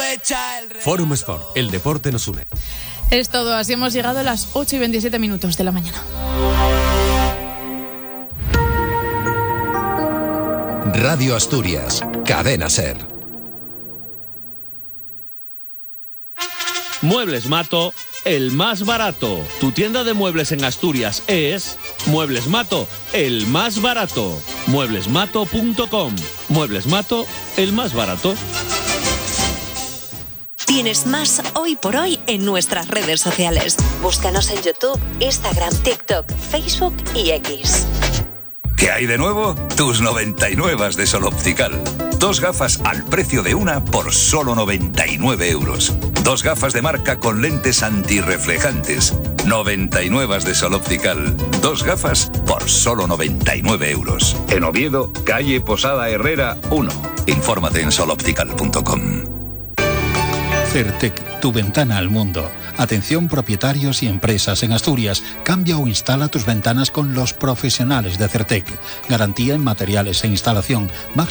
Forum Sport, el deporte nos une. Es todo, así hemos llegado a las 8:27 de la mañana. Radio Asturias, Cadena SER. Muebles Mato, el más barato. Tu tienda de muebles en Asturias es Muebles Mato, el más barato. Mueblesmato.com. Muebles Mato, el más barato. Tienes más Hoy por Hoy en nuestras redes sociales. Búscanos en YouTube, Instagram, TikTok, Facebook y X. ¿Qué hay de nuevo? Tus 99 de Sol Optical. 2 gafas al precio de una por solo 99 euros. 2 gafas de marca con lentes antirreflejantes. 99 de Sol Optical. 2 gafas por solo 99 euros. En Oviedo, calle Posada Herrera 1. Infórmate en soloptical.com. Certec, tu ventana al mundo. Atención propietarios y empresas en Asturias. Cambia o instala tus ventanas con los profesionales de Certec. Garantía en materiales e instalación.